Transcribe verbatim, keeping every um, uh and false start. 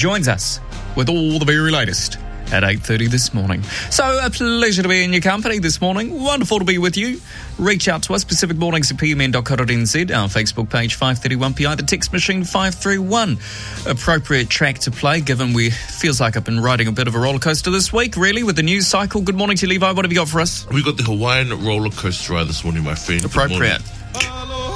joins us with all the very latest at eight thirty this morning. So a pleasure to be in your company this morning. Wonderful to be with you. Reach out to us, pacific mornings at p m n dot co dot n z, our Facebook page five thirty-one P I, the text machine five three one. Appropriate track to play, given we feels like I've been riding a bit of a roller coaster this week, really, with the news cycle. Good morning to you, Levi. What have you got for us? We've got the Hawaiian roller coaster ride this morning, my friend. Appropriate.